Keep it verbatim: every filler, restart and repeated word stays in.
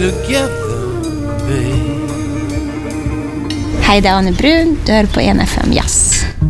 together, babe. Hei, det er Anne Brun. Du hører på en F M Jazz.